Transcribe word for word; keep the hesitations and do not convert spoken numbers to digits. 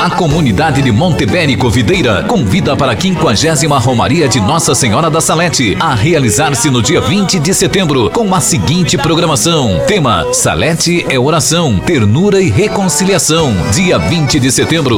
A comunidade de Montebérico Videira convida para a quinquagésima Romaria de Nossa Senhora da Salete, a realizar-se no dia vinte de setembro, com a seguinte programação. Tema: Salete é oração, ternura e reconciliação. Dia vinte de setembro,